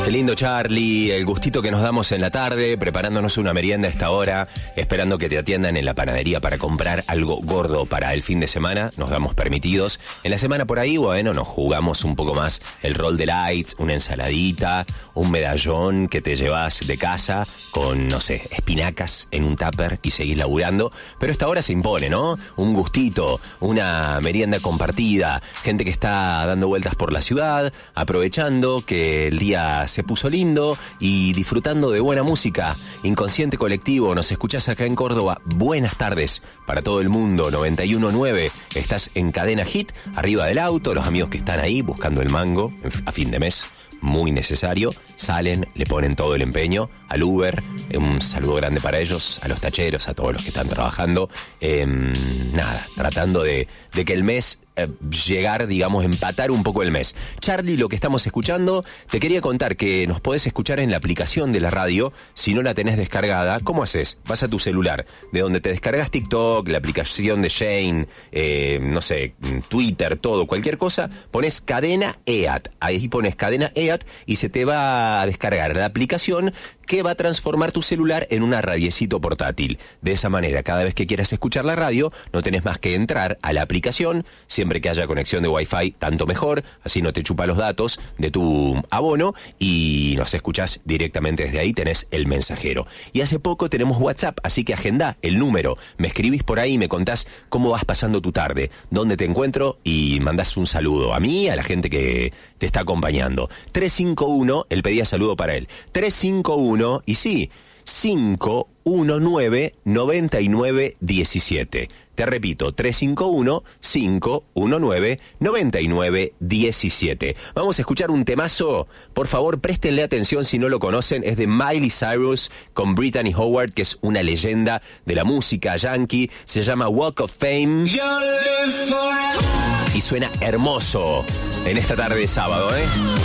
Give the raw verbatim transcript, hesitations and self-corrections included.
Qué lindo, Charlie, el gustito que nos damos en la tarde, preparándonos una merienda a esta hora, esperando que te atiendan en la panadería para comprar algo gordo para el fin de semana. Nos damos permitidos. En la semana por ahí, bueno, nos jugamos un poco más el roll de lights, una ensaladita, un medallón que te llevas de casa con, no sé, espinacas en un tupper y seguís laburando. Pero esta hora se impone, ¿no? Un gustito, una merienda compartida, gente que está dando vueltas por la ciudad, aprovechando que el día se puso lindo y disfrutando de buena música. Inconsciente Colectivo, nos escuchás acá en Córdoba. Buenas tardes para todo el mundo. noventa y uno punto nueve, estás en Cadena Hit, arriba del auto, los amigos que están ahí buscando el mango a fin de mes, muy necesario, salen, le ponen todo el empeño al Uber, un saludo grande para ellos, a los tacheros, a todos los que están trabajando, eh, nada, tratando de, de que el mes, eh, llegar, digamos, empatar un poco el mes. Charlie, lo que estamos escuchando, te quería contar que nos podés escuchar en la aplicación de la radio, si no la tenés descargada. ¿Cómo haces? Vas a tu celular, de donde te descargas TikTok, la aplicación de Shane, eh, no sé, Twitter, todo, cualquier cosa, pones Cadena E A T, ahí pones Cadena E A T y se te va a descargar la aplicación que va a transformar tu celular en una radiecito portátil. De esa manera, cada vez que quieras escuchar la radio, no tenés más que entrar a la aplicación, siempre que haya conexión de Wi-Fi, tanto mejor, así no te chupa los datos de tu abono y nos escuchás directamente desde ahí, tenés el mensajero. Y hace poco tenemos WhatsApp, así que agendá el número, me escribís por ahí y me contás cómo vas pasando tu tarde, dónde te encuentro y mandás un saludo a mí, a la gente que te está acompañando. tres cinco uno, él pedía saludo para él, tres cinco uno, y sí, cinco uno nueve, nueve nueve uno siete. Te repito, tres cinco uno, cinco uno nueve, nueve nueve uno siete. Vamos a escuchar un temazo. Por favor, préstenle atención si no lo conocen. Es de Miley Cyrus con Brittany Howard, que es una leyenda de la música yankee. Se llama Walk of Fame. Y suena hermoso en esta tarde de sábado, ¿eh?